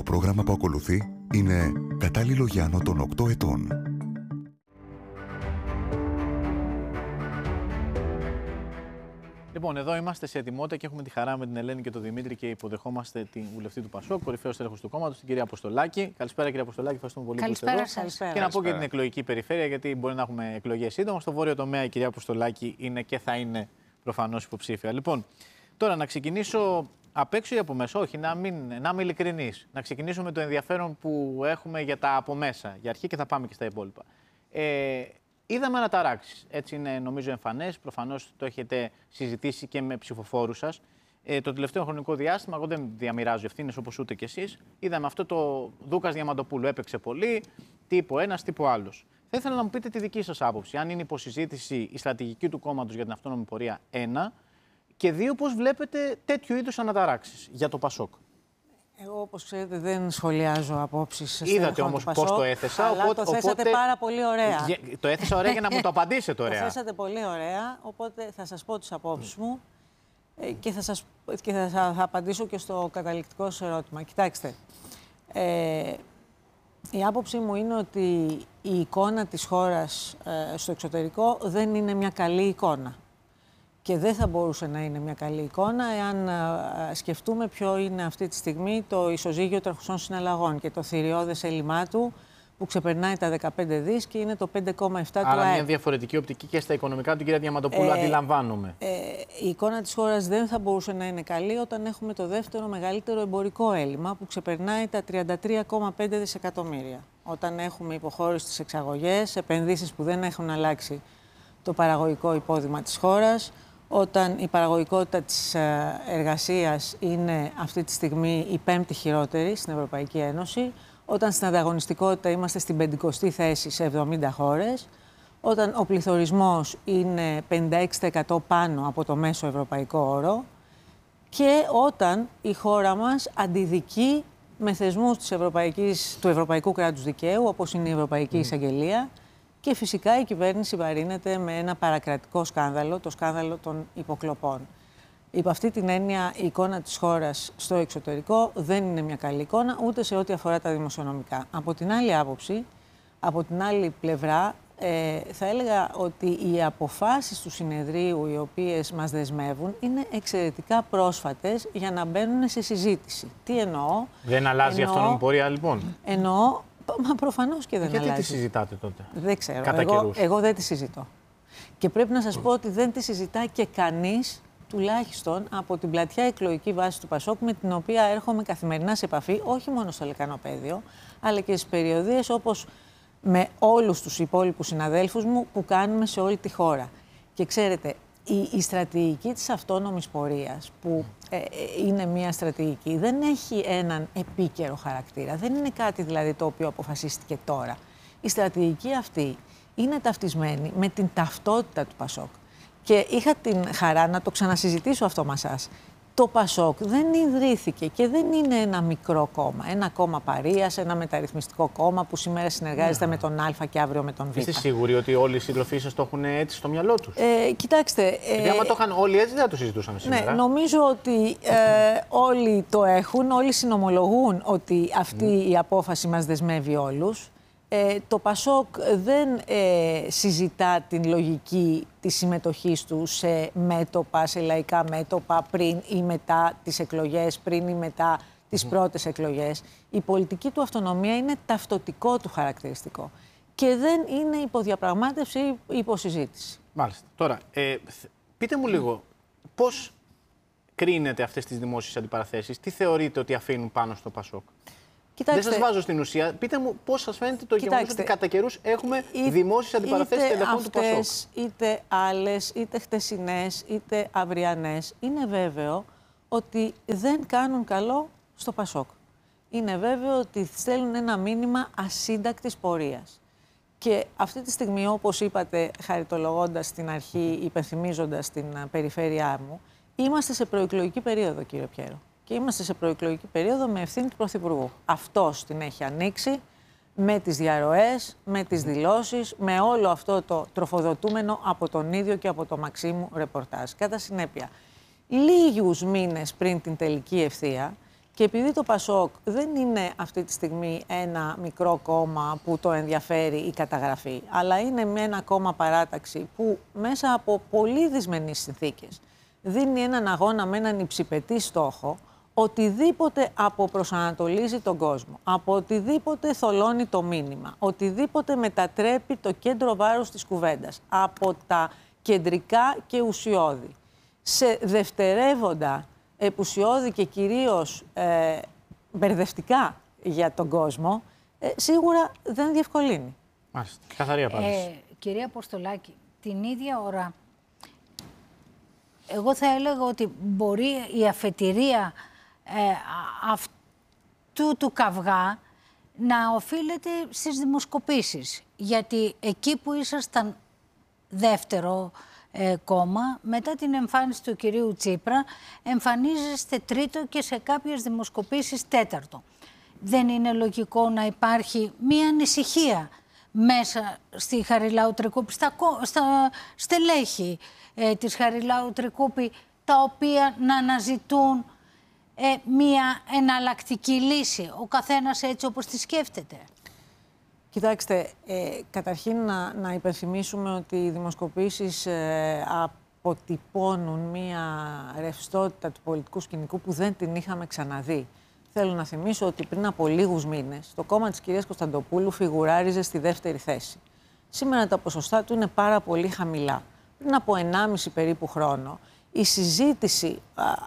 πρόγραμμα που ακολουθεί είναι κατάλληλο για άνω των 8 ετών. Λοιπόν, εδώ είμαστε σε ετοιμότητα και έχουμε τη χαρά με την Ελένη και τον Δημήτρη και υποδεχόμαστε την βουλευτή του Πασόκ, κορυφαίο στέλεχος του κόμματος, την κυρία Αποστολάκη. Καλησπέρα, κυρία Αποστολάκη. Ευχαριστούμε πολύ που είστε εδώ. Καλησπέρα. Και να πω και την εκλογική περιφέρεια, γιατί μπορεί να έχουμε εκλογές σύντομα. Στο βόρειο τομέα η κυρία Αποστολάκη είναι και θα είναι προφανώς υποψήφια. Λοιπόν, τώρα να ξεκινήσω απ' έξω ή από μέσα. Όχι, να είμαι ειλικρινής. Να ξεκινήσω με το ενδιαφέρον που έχουμε για τα από μέσα. Για αρχή και θα πάμε και στα υπόλοιπα. Είδαμε αναταράξεις. Έτσι είναι νομίζω εμφανές. Προφανώς το έχετε συζητήσει και με ψηφοφόρους σας. Το τελευταίο χρονικό διάστημα, εγώ δεν διαμοιράζω ευθύνες όπως ούτε κι εσείς. Είδαμε αυτό το Δούκας Διαμαντοπούλου. Έπαιξε πολύ. Τύπο ένας, τύπο άλλος. Θα ήθελα να μου πείτε τη δική σας άποψη. Αν είναι υποσυζήτηση η στρατηγική του κόμματος για την αυτόνομη πορεία, ένα. Και δύο, πώς βλέπετε τέτοιου είδους αναταράξεις για το Πασόκ. Εγώ, όπως ξέρετε, δεν σχολιάζω απόψεις. Είδατε όμως πώς το έθεσα. Αλλά το θέσατε πάρα πολύ ωραία. Το έθεσα ωραία για να μου το απαντήσετε ωραία. Το θέσατε πολύ ωραία, οπότε θα σας πω τις απόψεις μου και θα απαντήσω και στο καταληκτικό σας ερώτημα. Κοιτάξτε, η άποψή μου είναι ότι η εικόνα της χώρας στο εξωτερικό δεν είναι μια καλή εικόνα. Και δεν θα μπορούσε να είναι μια καλή εικόνα εάν σκεφτούμε ποιο είναι αυτή τη στιγμή το ισοζύγιο τρεχουσών συναλλαγών και το θηριώδες έλλειμμά του που ξεπερνάει τα 15 δις και είναι το 5,7 του ΑΕΠ. Άρα μια διαφορετική οπτική και στα οικονομικά του, κυρία Διαμαντοπούλου, αντιλαμβάνομαι. Η εικόνα της χώρας δεν θα μπορούσε να είναι καλή όταν έχουμε το δεύτερο μεγαλύτερο εμπορικό έλλειμμα που ξεπερνάει τα 33,5 δισεκατομμύρια. Όταν έχουμε υποχώρηση στις εξαγωγές, επενδύσεις που δεν έχουν αλλάξει το παραγωγικό υπόδειγμα της χώρας, όταν η παραγωγικότητα της εργασίας είναι αυτή τη στιγμή η πέμπτη χειρότερη στην Ευρωπαϊκή Ένωση, όταν στην ανταγωνιστικότητα είμαστε στην 50η θέση σε 70 χώρες, όταν ο πληθωρισμός είναι 56% πάνω από το μέσο ευρωπαϊκό όρο και όταν η χώρα μας αντιδικεί με θεσμούς του Ευρωπαϊκού Κράτους Δικαίου, όπως είναι η Ευρωπαϊκή Εισαγγελία, και φυσικά η κυβέρνηση βαρύνεται με ένα παρακρατικό σκάνδαλο, το σκάνδαλο των υποκλοπών. Υπό αυτή την έννοια, η εικόνα της χώρας στο εξωτερικό δεν είναι μια καλή εικόνα, ούτε σε ό,τι αφορά τα δημοσιονομικά. Από την άλλη άποψη, από την άλλη πλευρά, θα έλεγα ότι οι αποφάσεις του συνεδρίου, οι οποίες μας δεσμεύουν, είναι εξαιρετικά πρόσφατες για να μπαίνουν σε συζήτηση. Τι εννοώ? Δεν αλλάζει η αυτόνομη πορεία, λοιπόν. Εννοώ. Μα προφανώς και δεν αλλάζει. Γιατί τη συζητάτε τότε? Δεν ξέρω. Εγώ δεν τη συζητώ. Και πρέπει να σας πω ότι δεν τη συζητά και κανείς, τουλάχιστον από την πλατιά εκλογική βάση του Πασόκ, με την οποία έρχομαι καθημερινά σε επαφή, όχι μόνο στο Λεκανοπαίδιο, αλλά και στις περιοδίες όπως με όλους τους υπόλοιπους συναδέλφους μου που κάνουμε σε όλη τη χώρα. Και ξέρετε, η στρατηγική της αυτόνομης πορείας, που είναι μια στρατηγική, δεν έχει έναν επίκαιρο χαρακτήρα. Δεν είναι κάτι δηλαδή το οποίο αποφασίστηκε τώρα. Η στρατηγική αυτή είναι ταυτισμένη με την ταυτότητα του Πασόκ. Και είχα την χαρά να το ξανασυζητήσω αυτό με εσάς. Το Πασόκ δεν ιδρύθηκε και δεν είναι ένα μικρό κόμμα. Ένα κόμμα παρείας, ένα μεταρρυθμιστικό κόμμα που σήμερα συνεργάζεται με τον Α και αύριο με τον Β. Είστε σίγουροι ότι όλοι οι σύντροφοί σας το έχουν έτσι στο μυαλό τους? Κοιτάξτε. Γιατί άμα το είχαν όλοι έτσι, δεν θα το συζητούσαμε σήμερα. Ναι, νομίζω ότι όλοι το έχουν, όλοι συνομολογούν ότι αυτή η απόφαση μας δεσμεύει όλους. Το Πασόκ δεν συζητά την λογική της συμμετοχής του σε μέτωπα, σε λαϊκά μέτωπα πριν ή μετά τις εκλογές, πριν ή μετά τις πρώτες εκλογές. Η πολιτική του αυτονομία είναι ταυτοτικό του χαρακτηριστικό και δεν είναι υποδιαπραγμάτευση ή υποσυζήτηση. Μάλιστα. Τώρα, πείτε μου λίγο πώς κρίνετε αυτές τις δημόσιες αντιπαραθέσεις, τι θεωρείτε ότι αφήνουν πάνω στο Πασόκ? Κοιτάξτε, δεν σας βάζω στην ουσία. Πείτε μου πώς σας φαίνεται το γεγονός ότι κατά καιρούς έχουμε δημόσιες αντιπαραθέσεις στελεχών του Πασόκ. Είτε άλλες, είτε χτεσινές, είτε αυριανές. Είναι βέβαιο ότι δεν κάνουν καλό στο Πασόκ. Είναι βέβαιο ότι στέλνουν ένα μήνυμα ασύντακτης πορείας. Και αυτή τη στιγμή, όπως είπατε, χαριτολογώντας στην αρχή, υπενθυμίζοντας την περιφέρειά μου, είμαστε σε προεκλογική περίοδο, κύριε Πιέρο. Και είμαστε σε προεκλογική περίοδο με ευθύνη του Πρωθυπουργού. Αυτός την έχει ανοίξει με τις διαρροές, με τις δηλώσεις, με όλο αυτό το τροφοδοτούμενο από τον ίδιο και από το Μαξίμου ρεπορτάζ. Κατά συνέπεια, λίγους μήνες πριν την τελική ευθεία Και επειδή το ΠΑΣΟΚ δεν είναι αυτή τη στιγμή ένα μικρό κόμμα που το ενδιαφέρει η καταγραφή, αλλά είναι με ένα κόμμα παράταξη που μέσα από πολύ δυσμενείς συνθήκες δίνει έναν αγώνα με έναν υψηπετή στόχο, οτιδήποτε αποπροσανατολίζει τον κόσμο, από οτιδήποτε θολώνει το μήνυμα, οτιδήποτε μετατρέπει το κέντρο βάρους της κουβέντας, από τα κεντρικά και ουσιώδη, σε δευτερεύοντα, επουσιώδη και κυρίως μπερδευτικά για τον κόσμο, σίγουρα δεν διευκολύνει. Μάλιστα. Καθαρή απάντηση. Κυρία Αποστολάκη, την ίδια ώρα, εγώ θα έλεγα ότι μπορεί η αφετηρία αυτού του καυγά να οφείλεται στις δημοσκοπήσεις. Γιατί εκεί που ήσασταν δεύτερο κόμμα, μετά την εμφάνιση του κυρίου Τσίπρα, εμφανίζεστε τρίτο και σε κάποιες δημοσκοπήσεις τέταρτο. Δεν είναι λογικό να υπάρχει μία ανησυχία μέσα στη Χαριλάου Τρικούπη, στα στελέχη της Χαριλάου Τρικούπη, τα οποία να αναζητούν μία εναλλακτική λύση, ο καθένας έτσι όπως τη σκέφτεται? Κοιτάξτε, καταρχήν να υπενθυμίσουμε ότι οι δημοσκοπήσεις αποτυπώνουν μία ρευστότητα του πολιτικού σκηνικού που δεν την είχαμε ξαναδεί. Θέλω να θυμίσω ότι πριν από λίγους μήνες το κόμμα της κυρίας Κωνσταντοπούλου φιγουράριζε στη δεύτερη θέση. Σήμερα τα ποσοστά του είναι πάρα πολύ χαμηλά. Πριν από 1,5 περίπου χρόνο, η συζήτηση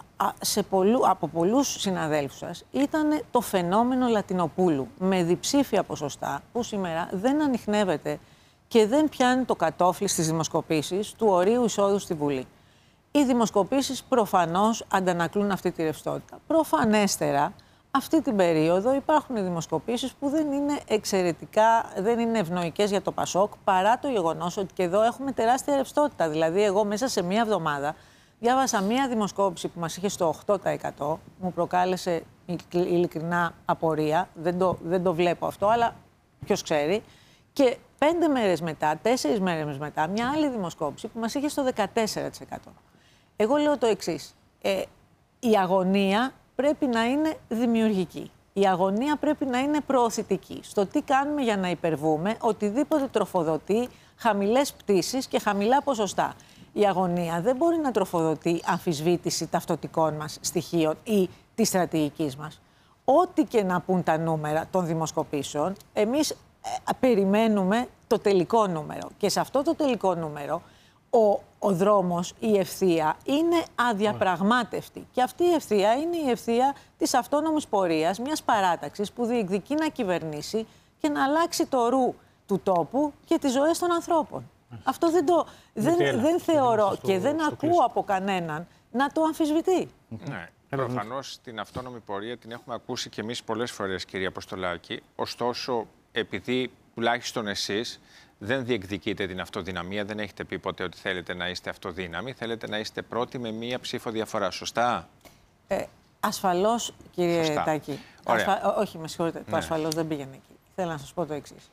από πολλούς συναδέλφους σας ήταν το φαινόμενο Λατινοπούλου, με διψήφια ποσοστά που σήμερα δεν ανιχνεύεται και δεν πιάνει το κατόφλι στις δημοσκοπήσεις του ορίου εισόδου στη Βουλή. Οι δημοσκοπήσεις προφανώς αντανακλούν αυτή τη ρευστότητα. Προφανέστερα, αυτή την περίοδο υπάρχουν δημοσκοπήσεις που δεν είναι εξαιρετικά, δεν είναι ευνοϊκές για το ΠΑΣΟΚ, παρά το γεγονός ότι και εδώ έχουμε τεράστια ρευστότητα. Δηλαδή, εγώ μέσα σε μία εβδομάδα διάβασα μία δημοσκόπηση που μας είχε στο 8%, μου προκάλεσε ειλικρινά απορία, δεν το βλέπω αυτό, αλλά ποιος ξέρει. Και 5 μέρες μετά, 4 μέρες μετά, μια άλλη δημοσκόπηση που μας είχε στο 14%. Εγώ λέω το εξής, η αγωνία πρέπει να είναι δημιουργική. Η αγωνία πρέπει να είναι προωθητική. Στο τι κάνουμε για να υπερβούμε οτιδήποτε τροφοδοτεί χαμηλές πτήσεις και χαμηλά ποσοστά. Η αγωνία δεν μπορεί να τροφοδοτεί αμφισβήτηση ταυτοτικών μας στοιχείων ή της στρατηγικής μας. Ό,τι και να πούν τα νούμερα των δημοσκοπήσεων, εμείς περιμένουμε το τελικό νούμερο. Και σε αυτό το τελικό νούμερο, ο δρόμος, η ευθεία είναι αδιαπραγμάτευτη. Και αυτή η ευθεία είναι η ευθεία της αυτόνομης πορείας μιας παράταξης που διεκδικεί να κυβερνήσει και να αλλάξει το ρου του τόπου και τις ζωές των ανθρώπων. Αυτό δεν θεωρώ και δεν ακούω από κανέναν να το αμφισβητεί. Ναι. Προφανώς την αυτόνομη πορεία την έχουμε ακούσει και εμείς πολλές φορές, κυρία Αποστολάκη. Ωστόσο, επειδή τουλάχιστον εσείς δεν διεκδικείτε την αυτοδυναμία, δεν έχετε πει ποτέ ότι θέλετε να είστε αυτοδύναμοι, θέλετε να είστε πρώτοι με μία ψήφο διαφορά. Σωστά? Ασφαλώς, κύριε Σωστά. Τάκη. Όχι, με συγχωρείτε, το ασφαλώς δεν πήγαινε εκεί. Θέλω να σας πω το εξής.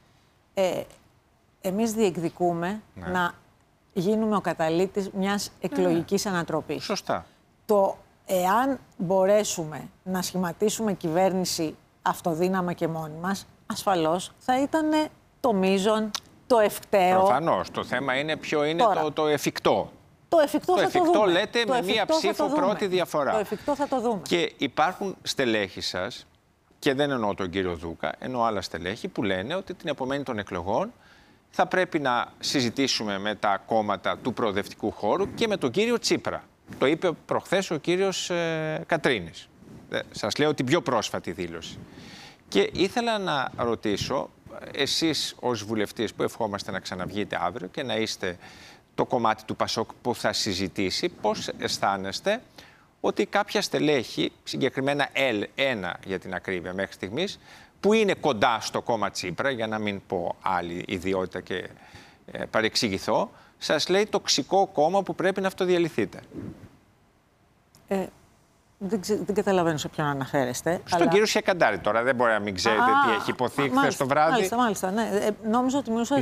Εμείς διεκδικούμε να γίνουμε ο καταλήτης μιας εκλογικής ανατροπής. Σωστά. Το εάν μπορέσουμε να σχηματίσουμε κυβέρνηση αυτοδύναμα και μόνοι μας, ασφαλώς θα ήταν το μείζον, το ευκταίο. Προφανώς. Το θέμα είναι ποιο είναι το εφικτό. Το εφικτό θα το δούμε. Λέτε με μία ψήφο πρώτη διαφορά. Το εφικτό θα το δούμε. Και υπάρχουν στελέχοι σας, και δεν εννοώ τον κύριο Δούκα, εννοώ άλλα στελέχη, που λένε ότι την επομένη των εκλογών θα πρέπει να συζητήσουμε με τα κόμματα του προοδευτικού χώρου και με τον κύριο Τσίπρα. Το είπε προχθές ο κύριος Κατρίνης. Σας λέω την πιο πρόσφατη δήλωση. Και ήθελα να ρωτήσω, εσείς ως βουλευτής που ευχόμαστε να ξαναβγείτε αύριο και να είστε το κομμάτι του ΠΑΣΟΚ που θα συζητήσει, πώς αισθάνεστε ότι κάποια στελέχη, συγκεκριμένα L1 για την ακρίβεια μέχρι στιγμής, που είναι κοντά στο κόμμα Τσίπρα, για να μην πω άλλη ιδιότητα και παρεξηγηθώ, σας λέει τοξικό κόμμα που πρέπει να αυτοδιαλυθείτε? Δεν καταλαβαίνω σε ποιον αναφέρεστε. Στον κύριο Σιακαντάρη τώρα, δεν μπορεί να μην ξέρετε τι έχει υποθεί χθες το βράδυ. Μάλιστα, ναι. Νόμιζα ότι μιλούσα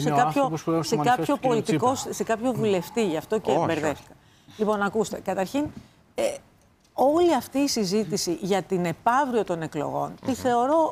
σε κάποιο βουλευτή, γι' αυτό και μπερδεύτηκα. Λοιπόν, ακούστε, καταρχήν, όλη αυτή η συζήτηση για την επαύριο των εκλογών τη θεωρώ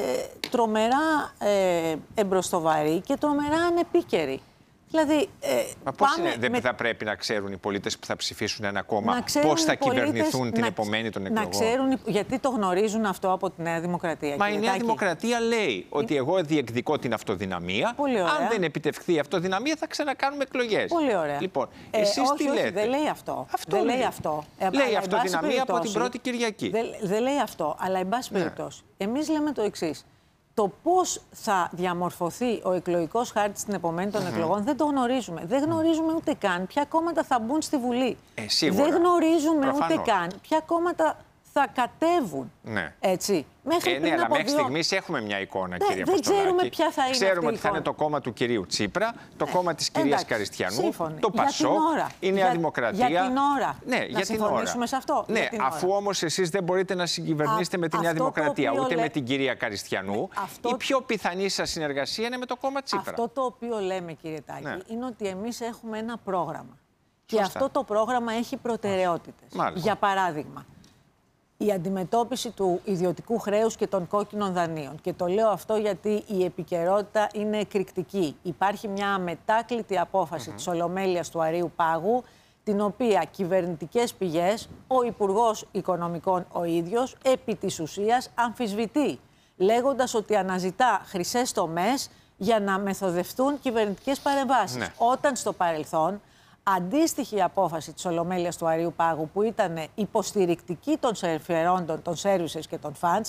τρομερά εμπροστοβαρή και τρομερά ανεπίκαιρη. Δηλαδή, μα πώς δεν θα πρέπει να ξέρουν οι πολίτες που θα ψηφίσουν ένα κόμμα πώς θα κυβερνηθούν την επομένη των εκλογών? Να ξέρουν, γιατί το γνωρίζουν αυτό από τη Νέα Δημοκρατία. Μα η Νέα Δημοκρατία λέει ότι εγώ διεκδικώ την αυτοδυναμία. Αν δεν επιτευχθεί η αυτοδυναμία, θα ξανακάνουμε εκλογές. Πολύ ωραία. Λοιπόν, εσείς τι λέτε? Δεν λέει αυτό. Δεν λέει αυτό. Λέει αυτοδυναμία από την πρώτη Κυριακή. Δεν λέει αυτό, αλλά εν πάση περιπτώσει. Εμείς λέμε το εξής. Το πώς θα διαμορφωθεί ο εκλογικός χάρτης στην επομένη των εκλογών δεν το γνωρίζουμε. Δεν γνωρίζουμε ούτε καν ποια κόμματα θα μπουν στη Βουλή. Σίγουρα. Δεν γνωρίζουμε Προφανώς. ούτε καν ποια κόμματα θα κατέβουν. Ναι. Έτσι. Ναι, αλλά μέχρι στιγμής έχουμε μια εικόνα, κυρία Αποστολάκη. Δεν ξέρουμε ποια θα είναι. Ξέρουμε αυτή ότι θα είναι το κόμμα του κυρίου Τσίπρα, το κόμμα της κυρίας Καριστιανού, σύμφωνοι. το ΠΑΣΟΚ, η Νέα Δημοκρατία. Για την ώρα. Ναι, να για την συμφωνήσουμε ώρα. σε αυτό. Ναι, αφού όμως εσείς δεν μπορείτε να συγκυβερνήσετε με τη Νέα Δημοκρατία, ούτε με την κυρία Καριστιανού, η πιο πιθανή σας συνεργασία είναι με το κόμμα Τσίπρα. Αυτό το οποίο λέμε, κύριε Τάκη, είναι ότι εμείς έχουμε ένα πρόγραμμα. Και Σωστά. αυτό το πρόγραμμα έχει προτεραιότητες. Για παράδειγμα, η αντιμετώπιση του ιδιωτικού χρέους και των κόκκινων δανείων. Και το λέω αυτό γιατί η επικαιρότητα είναι εκρηκτική. Υπάρχει μια αμετάκλητη απόφαση της Ολομέλειας του Αρείου Πάγου, την οποία κυβερνητικές πηγές, ο Υπουργός Οικονομικών ο ίδιος, επί της ουσίας αμφισβητεί, λέγοντας ότι αναζητά χρυσές τομές για να μεθοδευτούν κυβερνητικές παρεμβάσεις. Ναι. Όταν στο παρελθόν αντίστοιχη απόφαση της Ολομέλειας του Αρείου Πάγου, που ήταν υποστηρικτική των συμφερόντων, των services και των funds,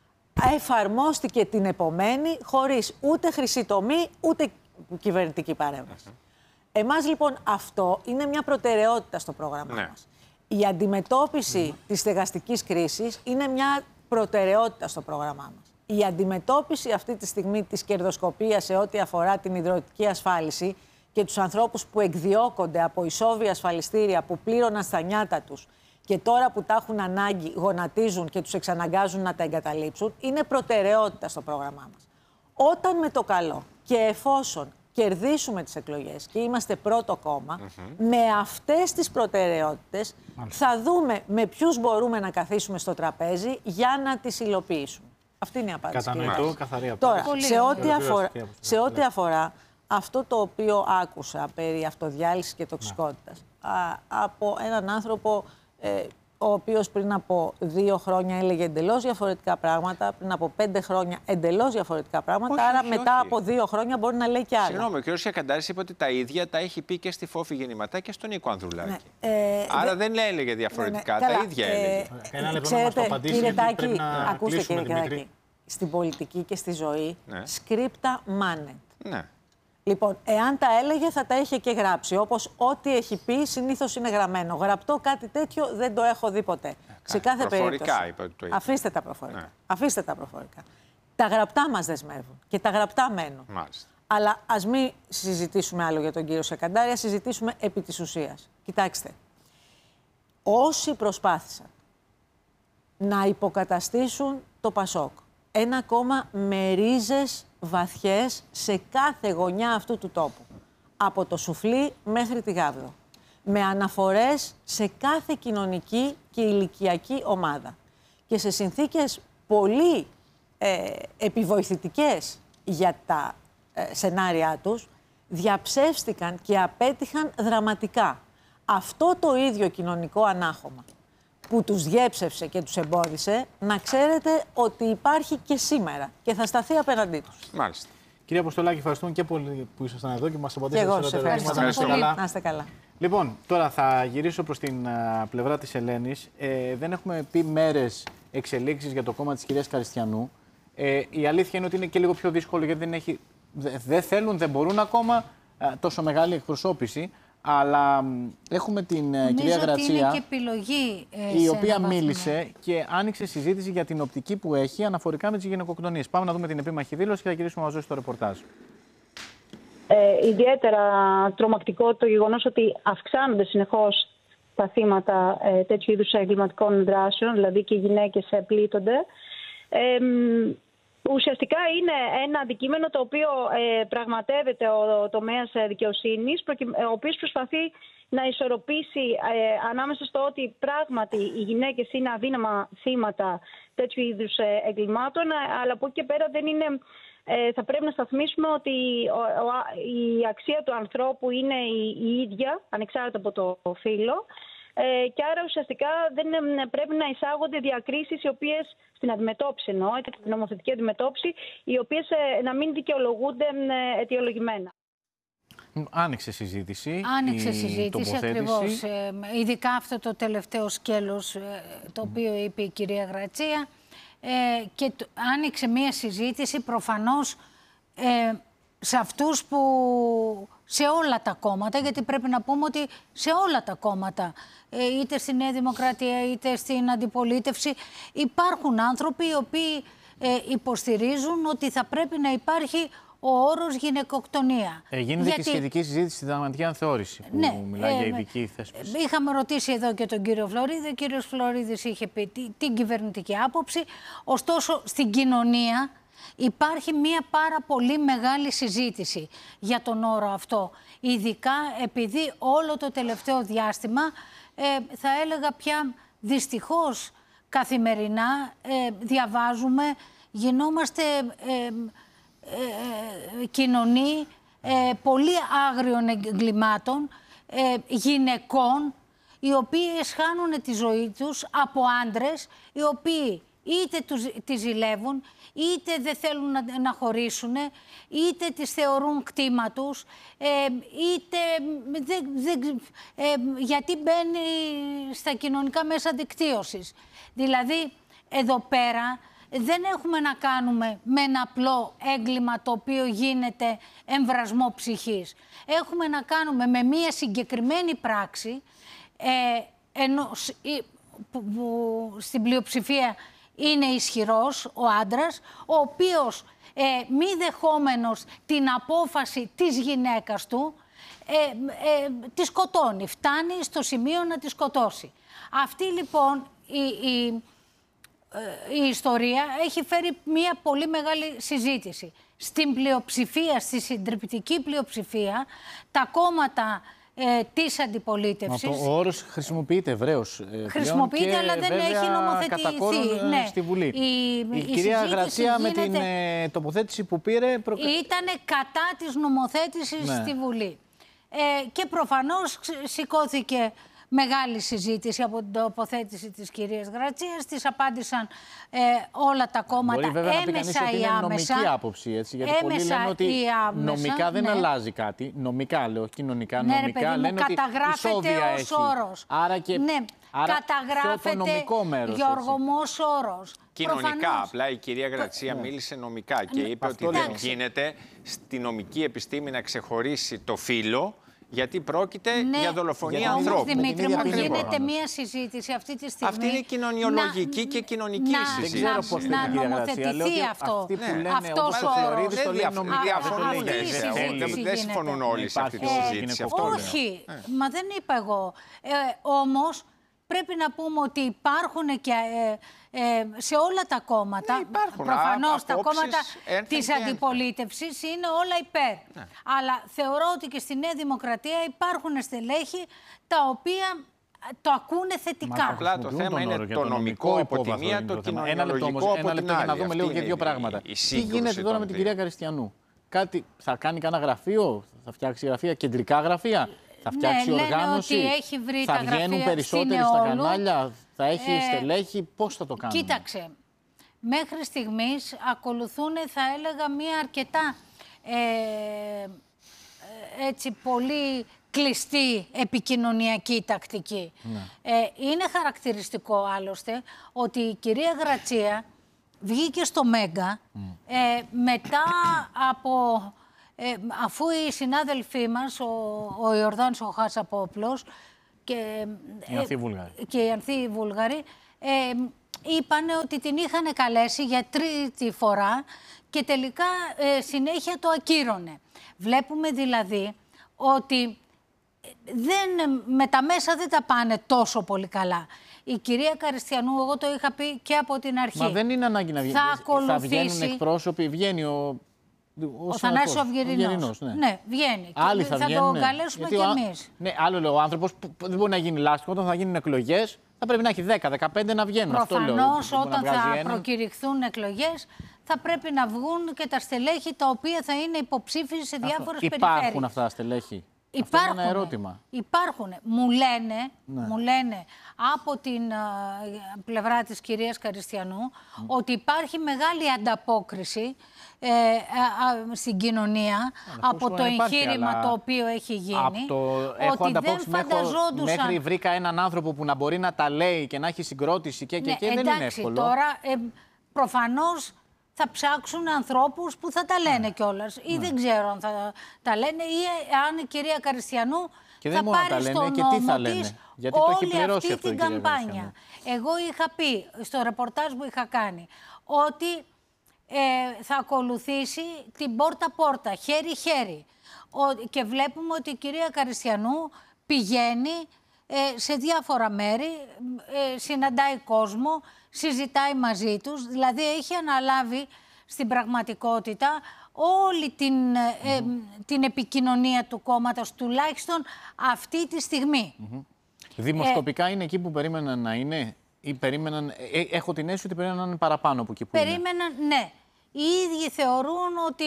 εφαρμόστηκε την επομένη χωρίς ούτε χρυσή τομή, ούτε κυβερνητική παρέμβαση. Εμάς λοιπόν αυτό είναι μια προτεραιότητα στο πρόγραμμά μας. Η αντιμετώπιση της στεγαστικής κρίσης είναι μια προτεραιότητα στο πρόγραμμά μας. Η αντιμετώπιση αυτή τη στιγμή της κερδοσκοπίας σε ό,τι αφορά την υδροτική ασφάλιση και τους ανθρώπους που εκδιώκονται από ισόβια ασφαλιστήρια που πλήρωναν στα νιάτα τους και τώρα που τα έχουν ανάγκη γονατίζουν και τους εξαναγκάζουν να τα εγκαταλείψουν, είναι προτεραιότητα στο πρόγραμμά μας. Όταν με το καλό και εφόσον κερδίσουμε τις εκλογές και είμαστε πρώτο κόμμα, με αυτές τις προτεραιότητες θα δούμε με ποιους μπορούμε να καθίσουμε στο τραπέζι για να τις υλοποιήσουμε. Αυτή είναι η απάντηση. Κατανοητό, καθαρή απάντηση. Τώρα, σε ό,τι αφορά αυτό το οποίο άκουσα περί αυτοδιάλυσης και τοξικότητας από έναν άνθρωπο ο οποίος πριν από 2 χρόνια έλεγε εντελώς διαφορετικά πράγματα, πριν από 5 χρόνια εντελώς διαφορετικά πράγματα, άρα μετά από 2 χρόνια μπορεί να λέει και άλλα. Συγγνώμη, ο κ. Σιακαντάρης είπε ότι τα ίδια τα έχει πει και στη Φόφη Γεννηματά και στον Νίκο Ανδρουλάκη. Άρα δεν έλεγε διαφορετικά, τα ίδια έλεγε. Ένα λεπτό να μας το απαντήσει, κύριε γιατί Τάκη, πρέπει να ακούστε κλείσουμε, κύριε Δημήτρη. Τάκη, στην πολιτική και στη ζωή, σκρίπτα μάνετ. Ναι. Λοιπόν, εάν τα έλεγε θα τα είχε και γράψει, όπως ό,τι έχει πει συνήθως είναι γραμμένο. Γραπτό κάτι τέτοιο δεν το έχω δει ποτέ. Σε κάθε περίπτωση. Είπε ότι το είπε. Αφήστε τα προφορικά. Ναι. Αφήστε τα προφορικά. Τα γραπτά μας δεσμεύουν και τα γραπτά μένουν. Μάλιστα. Αλλά ας μην συζητήσουμε άλλο για τον κύριο Σιακαντάρη, ας συζητήσουμε επί της ουσίας. Κοιτάξτε, όσοι προσπάθησαν να υποκαταστήσουν το ΠΑΣΟΚ, ένα κόμμα με ρίζες βαθιές σε κάθε γωνιά αυτού του τόπου, από το Σουφλί μέχρι τη Γάβδο, με αναφορές σε κάθε κοινωνική και ηλικιακή ομάδα και σε συνθήκες πολύ επιβοηθητικές για τα σενάρια τους, διαψεύστηκαν και απέτυχαν δραματικά. Αυτό το ίδιο κοινωνικό ανάχωμα που τους διέψευσε και τους εμπόδισε, να ξέρετε ότι υπάρχει και σήμερα και θα σταθεί απέναντί τους. Μάλιστα. Κύριε Αποστολάκη, ευχαριστούμε και πολύ που ήσασταν εδώ και μας Και απαντήσατε εγώ σε σας ερωτήματα. ευχαριστώ Να είστε πολύ. καλά. Να είστε καλά. Λοιπόν, τώρα θα γυρίσω προς την πλευρά της Ελένης. Δεν έχουμε πει μέρες εξελίξεις για το κόμμα της κυρίας Καριστιανού. Η αλήθεια είναι ότι είναι και λίγο πιο δύσκολο γιατί δεν θέλουν, δεν μπορούν ακόμα τόσο μεγάλη εκπροσώπηση. Αλλά έχουμε την κυρία Γρατσία, ότι είναι και επιλογή, η οποία μίλησε και άνοιξε συζήτηση για την οπτική που έχει αναφορικά με τις γυναικοκτονίες. Πάμε να δούμε την επίμαχη δήλωση και θα γυρίσουμε μαζί στο ρεπορτάζ. Ιδιαίτερα τρομακτικό το γεγονός ότι αυξάνονται συνεχώς τα θύματα τέτοιου είδους εγκληματικών δράσεων, δηλαδή και οι γυναίκες πλήττονται. Ουσιαστικά είναι ένα αντικείμενο το οποίο πραγματεύεται ο τομέας δικαιοσύνης, ο οποίος προσπαθεί να ισορροπήσει ανάμεσα στο ότι πράγματι οι γυναίκες είναι αδύναμα θύματα τέτοιου είδους εγκλημάτων, αλλά από εκεί και πέρα δεν είναι... θα πρέπει να σταθμίσουμε ότι η αξία του ανθρώπου είναι η ίδια, ανεξάρτητα από το φύλο, και άρα ουσιαστικά δεν πρέπει να εισάγονται διακρίσεις οι οποίες στην αντιμετώπιση εννοώ, την νομοθετική αντιμετώπιση, οι οποίες να μην δικαιολογούνται αιτιολογημένα. Άνοιξε συζήτηση. Άνοιξε συζήτηση, ακριβώς. Ειδικά αυτό το τελευταίο σκέλος το οποίο είπε η κυρία Γρατσία. Και άνοιξε μία συζήτηση προφανώς σε αυτούς που σε όλα τα κόμματα, γιατί πρέπει να πούμε ότι σε όλα τα κόμματα, είτε στη Νέα Δημοκρατία είτε στην αντιπολίτευση, υπάρχουν άνθρωποι οι οποίοι υποστηρίζουν ότι θα πρέπει να υπάρχει ο όρος γυναικοκτονία. Γίνεται και σχετική συζήτηση στη Συνταγματική Ανθεώρηση που μιλάει για ειδική θέσπιση. Είχαμε ρωτήσει εδώ και τον κύριο Φλωρίδη. Ο κύριος Φλωρίδης είχε πει την κυβερνητική άποψη. Ωστόσο, στην κοινωνία υπάρχει μία πάρα πολύ μεγάλη συζήτηση για τον όρο αυτό. Ειδικά επειδή όλο το τελευταίο διάστημα, θα έλεγα πια δυστυχώς καθημερινά, διαβάζουμε, γινόμαστε... κοινωνεί πολύ άγριων εγκλημάτων, γυναικών οι οποίες χάνουν τη ζωή τους από άντρες οι οποίοι είτε τη ζηλεύουν, είτε δεν θέλουν να χωρίσουν, είτε τις θεωρούν κτήμα τους, είτε γιατί μπαίνει στα κοινωνικά μέσα δικτύωσης. Δηλαδή, εδώ πέρα δεν έχουμε να κάνουμε με ένα απλό έγκλημα το οποίο γίνεται εμβρασμό ψυχής. Έχουμε να κάνουμε με μία συγκεκριμένη πράξη, που στην πλειοψηφία είναι ισχυρός ο άντρας, ο οποίος μη δεχόμενος την απόφαση της γυναίκας του, τη σκοτώνει. Φτάνει στο σημείο να τη σκοτώσει. Αυτή λοιπόν η ιστορία έχει φέρει μια πολύ μεγάλη συζήτηση. Στην πλειοψηφία, στη συντριπτική πλειοψηφία, τα κόμματα της αντιπολίτευσης... Ο όρος χρησιμοποιείται ευρέως. Χρησιμοποιείται, αλλά δεν έχει νομοθετηθεί. Ναι. Στη Βουλή. Η κυρία Γρατσία με την τοποθέτηση που πήρε... Ήτανε κατά της νομοθέτησης στη Βουλή. Και προφανώς σηκώθηκε μεγάλη συζήτηση από την τοποθέτηση της κυρίας Γρατσίας. Της απάντησαν όλα τα κόμματα, μπορεί βέβαια έμεσα να πει κανείς ή ότι άμεσα. Είναι νομική άποψη, έτσι, γιατί πολλοί λένε ότι νομικά δεν αλλάζει κάτι. Νομικά, λέω, κοινωνικά, ναι, νομικά λένε ότι καταγράφεται ως όρος. Άρα και καταγράφεται, το νομικό μέρος, Γιώργο μου, ως όρος. Κοινωνικά, Προφανώς. απλά η κυρία Γρατσία μίλησε νομικά και είπε ότι δεν γίνεται στη νομική επιστήμη να ξεχωρίσει το φύλο, γιατί πρόκειται για δολοφονία ανθρώπου. Δημήτρη μου, γίνεται μία συζήτηση αυτή τη στιγμή. Αυτή είναι κοινωνιολογική και κοινωνική συζήτηση. Δεν ξέρω πώς θέλει η κυρία Γρατσία. Λέω ότι αυτοί που λένε όπως ο Φλωρίδης το λένε νομικά. Δεν συμφωνούν όλοι σε αυτή τη συζήτηση. Όχι, μα δεν είπα εγώ. Όμως πρέπει να πούμε ότι υπάρχουν και σε όλα τα κόμματα, προφανώς τα κόμματα της αντιπολίτευσης είναι όλα υπέρ. Αλλά θεωρώ ότι και στη Νέα Δημοκρατία υπάρχουν στελέχη τα οποία το ακούνε θετικά. Απλά το θέμα είναι το νομικό από τη μία, το κοινωνιολογικό από την άλλη. Να δούμε λίγο και δύο πράγματα. Τι γίνεται τώρα με την κυρία Καριστιανού? Θα κάνει κανένα γραφείο, θα φτιάξει γραφεία, κεντρικά γραφεία? Θα φτιάξει οργάνωση, ότι έχει βρει θα βγαίνουν περισσότεροι στα κανάλια, θα έχει στελέχη, πώς θα το κάνουν? Κοίταξε, μέχρι στιγμής ακολουθούν, θα έλεγα, μία αρκετά έτσι πολύ κλειστή επικοινωνιακή τακτική. Είναι χαρακτηριστικό άλλωστε ότι η κυρία Γρατσία βγήκε στο Μέγκα μετά από... αφού οι συνάδελφοί μας, ο Ιορδάνης ο Χασαπόπλος και οι Ανθοί Βούλγαροι, είπαν ότι την είχαν καλέσει για τρίτη φορά και τελικά συνέχεια το ακύρωνε. Βλέπουμε δηλαδή ότι με τα μέσα δεν τα πάνε τόσο πολύ καλά. Η κυρία Καριστιανού, εγώ το είχα πει και από την αρχή. Μα δεν είναι ανάγκη να βγει. Θα βγαίνουν εκπρόσωποι, βγαίνει ο Θανάσης Αυγερινός. Ναι, βγαίνει. Άλλοι θα βγαίνουν, τον καλέσουμε κι εμείς. Ναι, άλλο λέω, ο άνθρωπος δεν μπορεί να γίνει λάστιχο. Όταν θα γίνουν εκλογές, θα πρέπει να έχει 10-15 να βγαίνουν. Προφανώς, όταν θα προκηρυχθούν εκλογές, θα πρέπει να βγουν και τα στελέχη τα οποία θα είναι υποψήφιοι σε διάφορες περιφέρειες. Υπάρχουν αυτά τα στελέχη. Υπάρχουν. Αυτό είναι ένα ερώτημα. Υπάρχουν. Μου λένε από την πλευρά της κυρίας Καριστιανού ότι υπάρχει μεγάλη ανταπόκριση στην κοινωνία από το εγχείρημα το οποίο έχει γίνει. Ότι δεν φανταζόντουσαν... Μέχρι βρήκα έναν άνθρωπο που να μπορεί να τα λέει και να έχει συγκρότηση και δεν είναι εύκολο. Τώρα προφανώς θα ψάξουν ανθρώπους που θα τα λένε κιόλας. Ή δεν ξέρω αν θα τα λένε ή αν η κυρία Καριστιανού θα πάρει στον νόμο της όλη αυτή την καμπάνια. Εγώ είχα πει στο ρεπορτάζ που είχα κάνει ότι θα ακολουθήσει την πόρτα-πόρτα, χέρι-χέρι. Και βλέπουμε ότι η κυρία Καριστιανού πηγαίνει σε διάφορα μέρη, συναντάει κόσμο, συζητάει μαζί τους, δηλαδή έχει αναλάβει στην πραγματικότητα όλη την επικοινωνία του κόμματος, τουλάχιστον αυτή τη στιγμή. Δημοσκοπικά είναι εκεί που περίμεναν να είναι ή περίμεναν, έχω την αίσθηση ότι περίμεναν να είναι παραπάνω από εκεί που περίμεναν, είναι. Ναι. Οι ίδιοι θεωρούν ότι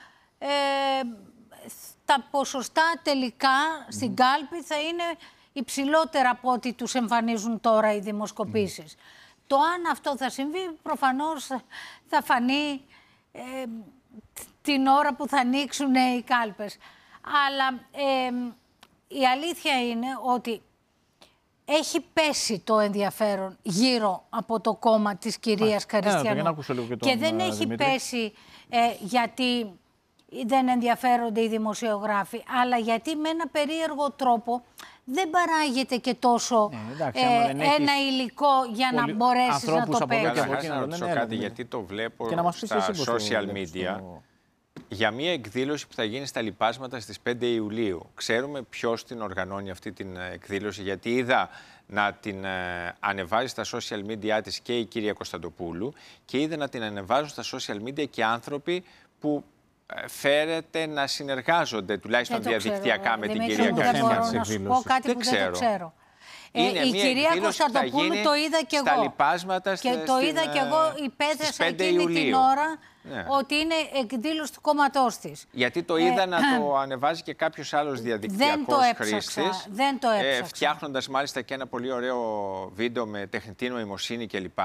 τα ποσοστά τελικά στην κάλπη θα είναι υψηλότερα από ό,τι τους εμφανίζουν τώρα οι δημοσκοπήσεις. Το αν αυτό θα συμβεί προφανώς θα φανεί την ώρα που θα ανοίξουν οι κάλπες. Αλλά η αλήθεια είναι ότι έχει πέσει το ενδιαφέρον γύρω από το κόμμα της κυρίας Καριστιανού. Και δεν έχει πέσει γιατί δεν ενδιαφέρονται οι δημοσιογράφοι, αλλά γιατί με ένα περίεργο τρόπο δεν παράγεται και τόσο ένα υλικό για να μπορέσεις να το παίξεις. Να ρωτήσω κάτι, γιατί το βλέπω στα social media. Για μια εκδήλωση που θα γίνει στα Λιπάσματα στις 5 Ιουλίου. Ξέρουμε ποιος την οργανώνει αυτή την εκδήλωση, γιατί είδα να την ανεβάζει στα social media της και η κυρία Κωνσταντοπούλου και είδα να την ανεβάζουν στα social media και άνθρωποι που φέρεται να συνεργάζονται τουλάχιστον διαδικτυακά με την κυρία Καριστιανού. Δεν μπορώ να σου πω κάτι που δεν το ξέρω. Η κυρία Κωνσταντοπούλου το είδα και εγώ. Στα Λιπάσματα και το είδα και εγώ, υπέθεσα εκείνη την ώρα ότι είναι εκδήλωση του κόμματός της. Γιατί το είδα να το ανεβάζει και κάποιος άλλος διαδικτυακός χρήστης. Δεν το έψαξα. Φτιάχνοντας μάλιστα και ένα πολύ ωραίο βίντεο με τεχνητή νοημοσύνη κλπ.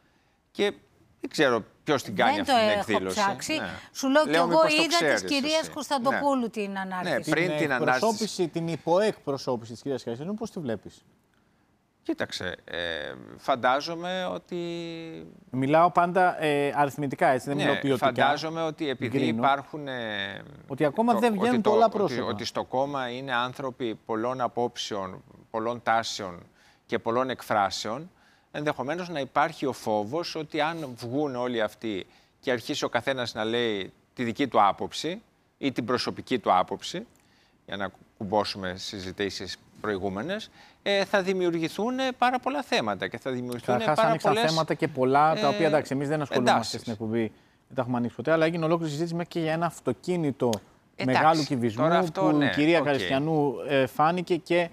Και δεν ξέρω ποιος την κάνει αυτή την εκδήλωση. Δεν το έχω ψάξει. Σου λέω και εγώ είδα της κυρίας Κωνσταντοπούλου την ανάρτηση. Πριν την ανάρτηση. Την υποεκπροσώπηση της κυρίας Καριστιανού, πώς τη βλέπεις? Κοίταξε, φαντάζομαι ότι... Μιλάω πάντα αριθμητικά, έτσι, δεν μιλάω ποιοτικά. Φαντάζομαι ότι επειδή υπάρχουν... ότι ακόμα δεν βγαίνουν πολλά πρόσωπα. Ότι στο κόμμα είναι άνθρωποι πολλών απόψεων, πολλών τάσεων και πολλών εκφράσεων, ενδεχομένως να υπάρχει ο φόβος ότι αν βγουν όλοι αυτοί και αρχίσει ο καθένας να λέει τη δική του άποψη ή την προσωπική του άποψη, για να κουμπώσουμε συζητήσεις προηγούμενες, θα δημιουργηθούν πάρα πολλά θέματα και θα δημιουργηθούν πάρα πολλές... θέματα και πολλά, τα οποία εντάξει, εμείς δεν ασχολούμαστε στην εκπομπή, δεν τα έχουμε ανοίξει ποτέ, αλλά έγινε ολόκληρη συζήτηση μέχρι και για ένα αυτοκίνητο μεγάλου κυβισμού που η κυρία Καριστιανού φάνηκε και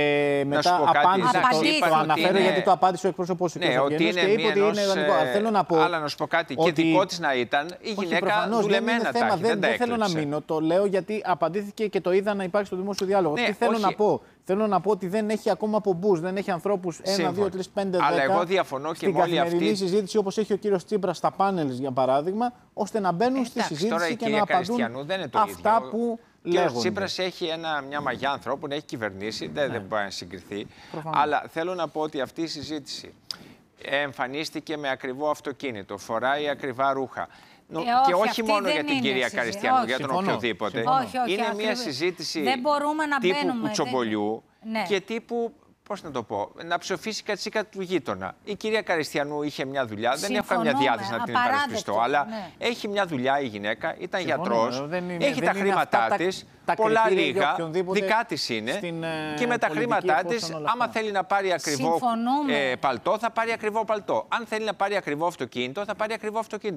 μετά απάντησε το αναφέρω γιατί το απάντησε ο εκπρόσωπος του κ. Αυγερινός και είπε ότι είναι ιδανικό. Θέλω να πω. Αλλά να σου πω κάτι, και δικό της να ήταν, η γυναίκα δουλεμένα τα έχει, δεν θέλω να μείνω, το λέω γιατί απαντήθηκε και το είδα να υπάρχει στο δημόσιο διάλογο. Τι θέλω να πω? Θέλω να πω ότι δεν έχει ακόμα από μπούς, δεν έχει ανθρώπους 1, 2, 3, 5, 10. Αλλά εγώ διαφωνώ και με όλη αυτή. Στην καθημερινή συζήτηση, όπως έχει ο κύριος Τσίπρας στα πάνελ, για παράδειγμα, ώστε να μπαίνουν στη συζήτηση και να απαντούν αυτά που. Ο κ. Τσίπρας έχει μια μαγιά ανθρώπων, έχει κυβερνήσει, δεν μπορεί να συγκριθεί. Προφανώς. Αλλά θέλω να πω ότι αυτή η συζήτηση εμφανίστηκε με ακριβό αυτοκίνητο, φοράει ακριβά ρούχα. Και όχι μόνο για την κυρία Καριστιανού, για τον οποιοδήποτε. Είναι μια συζήτηση τύπου κουτσομπολιού και τύπου πώς να το πω, να ψοφήσει κατσίκα του γείτονα. Η κυρία Καριστιανού είχε μια δουλειά, δεν έχω Συμφωνούμε, καμιά διάθεση να την υπερασπιστώ, αλλά έχει μια δουλειά η γυναίκα, ήταν γιατρός, έχει τα χρήματά της, πολλά λίγα, δικά της είναι και με τα χρήματά της, άμα θέλει να πάρει ακριβό παλτό, θα πάρει ακριβό παλτό. Αν θέλει να πάρει ακριβό αυτοκίνητο, θα πάρει ακριβό αυτοκίνητο.